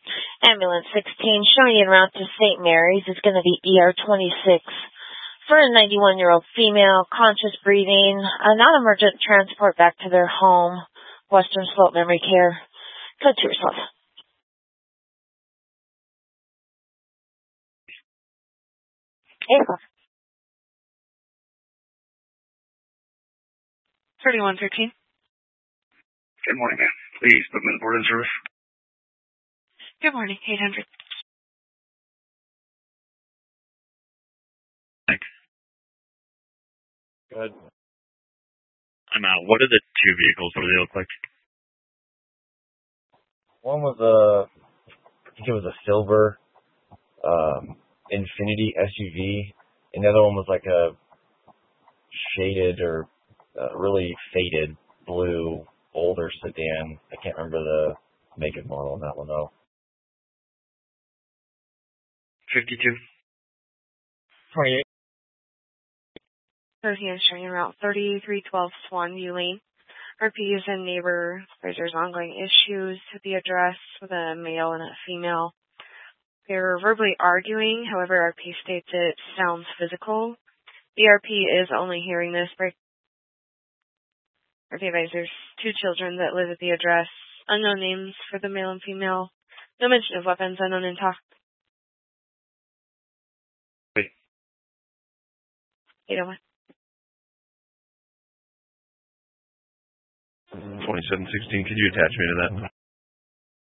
Ambulance 16 showing en route to St. Mary's is going to be ER 26 for a 91-year-old female, conscious breathing, non-emergent transport back to their home, Western Slope Memory Care. Code to yourself. Hey, 3113. Good morning, ma'am. Please put me in the board in service. Good morning, 800. Thanks. Good. I'm out. What are the two vehicles? What do they look like? One was I think it was a silver Infinity SUV, and the other one was like a shaded or really faded blue older sedan. I can't remember the make and model on that one though. 52. 28. Sophia showing en route 3312 Swanview Lane. RP is a neighbor. There's ongoing issues with the address with a male and a female. They're verbally arguing, however, RP states it sounds physical. The RP is only hearing this. RP advisors, two children that live at the address. Unknown names for the male and female. No mention of weapons, unknown in talk. Wait. 801. 2716. Could you attach me to that?